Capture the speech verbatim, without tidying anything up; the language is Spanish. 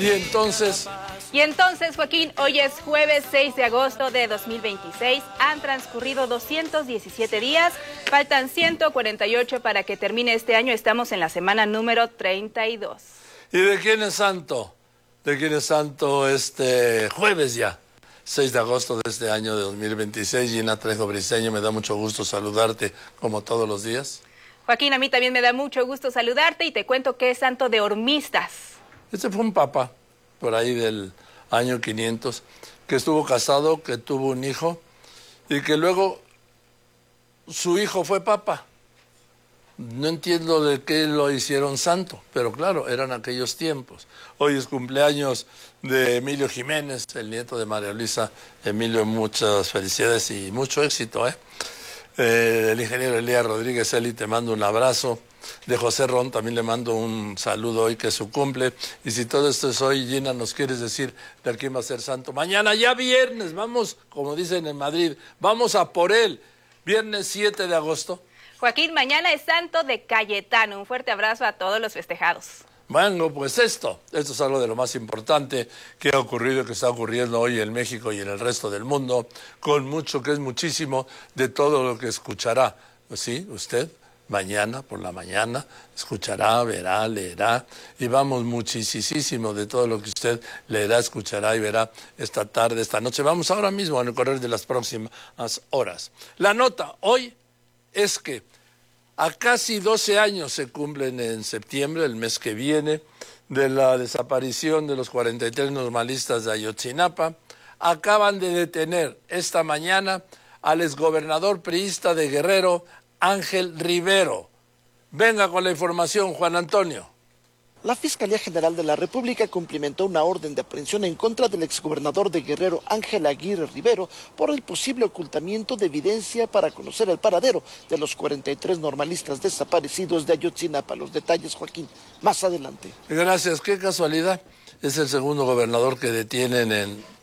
Y entonces... Y entonces, Joaquín, hoy es jueves seis de agosto de dos mil veintiséis. Han transcurrido doscientos diecisiete días, faltan ciento cuarenta y ocho para que termine este año. Estamos en la semana número treinta y dos. ¿Y de quién es santo? ¿De quién es santo este jueves ya? seis de agosto de este año de dos mil veintiséis. Gina Trejo Briceño, me da mucho gusto saludarte como todos los días. Joaquín, a mí también me da mucho gusto saludarte y te cuento que es santo de hormistas. Este fue un papa, por ahí del año quinientos, que estuvo casado, que tuvo un hijo y que luego su hijo fue papa. No entiendo de qué lo hicieron santo, pero claro, eran aquellos tiempos. Hoy es cumpleaños de Emilio Jiménez, el nieto de María Luisa. Emilio, muchas felicidades y mucho éxito, ¿eh? Eh, el ingeniero Elías Rodríguez Eli, te mando un abrazo. De José Ron también le mando un saludo hoy, que es su cumple. Y si todo esto es hoy, Gina, ¿nos quieres decir de quién va a ser santo? Mañana, ya viernes, vamos, como dicen en Madrid, vamos a por él. Viernes siete de agosto. Joaquín, mañana es santo de Cayetano. Un fuerte abrazo a todos los festejados. Bueno, pues esto, esto es algo de lo más importante que ha ocurrido y que está ocurriendo hoy en México y en el resto del mundo, con mucho, que es muchísimo, de todo lo que escuchará, ¿sí? Usted, mañana, por la mañana, escuchará, verá, leerá, y vamos muchísimo de todo lo que usted leerá, escuchará y verá esta tarde, esta noche. Vamos ahora mismo en el correr de las próximas horas. La nota hoy es que a casi doce años se cumplen en septiembre, el mes que viene, de la desaparición de los cuarenta y tres normalistas de Ayotzinapa. Acaban de detener esta mañana al exgobernador priista de Guerrero, Ángel Rivero. Venga con la información, Juan Antonio. La Fiscalía General de la República cumplimentó una orden de aprehensión en contra del exgobernador de Guerrero, Ángel Aguirre Rivero, por el posible ocultamiento de evidencia para conocer el paradero de los cuarenta y tres normalistas desaparecidos de Ayotzinapa. Los detalles, Joaquín, más adelante. Gracias, qué casualidad. Es el segundo gobernador que detienen en